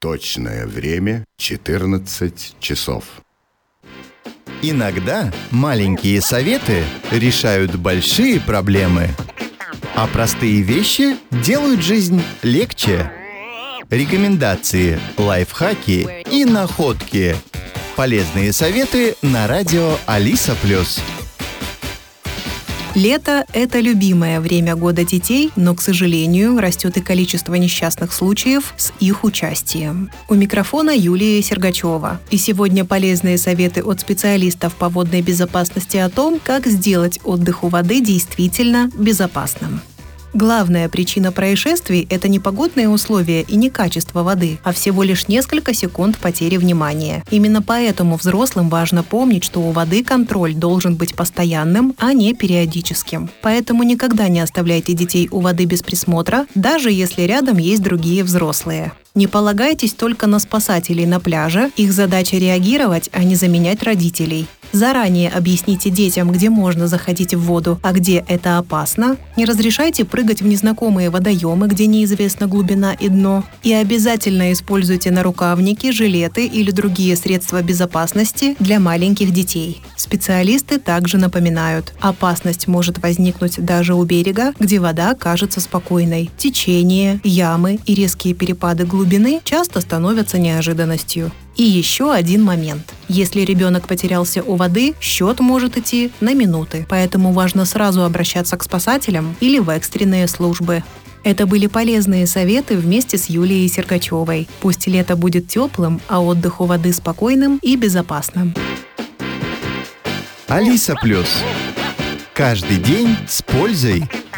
Точное время 14 часов. Иногда маленькие советы решают большие проблемы, а простые вещи делают жизнь легче. Рекомендации, лайфхаки и находки. Полезные советы на радио Алиса+. Лето – это любимое время года детей, но, к сожалению, растет и количество несчастных случаев с их участием. У микрофона Юлия Сергачева. И сегодня полезные советы от специалистов по водной безопасности о том, как сделать отдых у воды действительно безопасным. Главная причина происшествий – это не погодные условия и не качество воды, а всего лишь несколько секунд потери внимания. Именно поэтому взрослым важно помнить, что у воды контроль должен быть постоянным, а не периодическим. Поэтому никогда не оставляйте детей у воды без присмотра, даже если рядом есть другие взрослые. Не полагайтесь только на спасателей на пляже, их задача реагировать, а не заменять родителей. Заранее объясните детям, где можно заходить в воду, а где это опасно. Не разрешайте прыгать в незнакомые водоемы, где неизвестна глубина и дно. И обязательно используйте нарукавники, жилеты или другие средства безопасности для маленьких детей. Специалисты также напоминают, опасность может возникнуть даже у берега, где вода кажется спокойной. Течение, ямы и резкие перепады глубины часто становятся неожиданностью. И еще один момент. Если ребенок потерялся у воды, счет может идти на минуты, поэтому важно сразу обращаться к спасателям или в экстренные службы. Это были полезные советы вместе с Юлией Сергачевой. Пусть лето будет теплым, а отдых у воды спокойным и безопасным. Алиса+. Каждый день с пользой.